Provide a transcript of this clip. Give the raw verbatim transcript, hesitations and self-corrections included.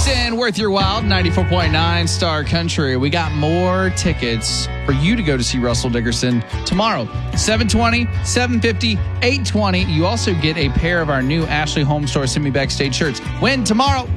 Dixon, Worth Your While, ninety-four point nine Star Country. We got more tickets for you to go to see Russell Dickerson tomorrow. seven twenty, seven fifty, eight twenty. You also get a pair of our new Ashley Home Store Send Me Backstage shirts. Win tomorrow.